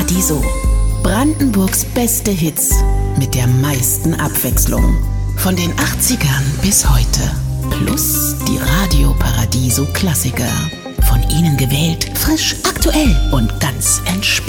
Paradiso. Brandenburgs beste Hits mit der meisten Abwechslung. Von den 80ern bis heute. Plus die Radio Paradiso Klassiker. Von Ihnen gewählt, frisch, aktuell und ganz entspannt.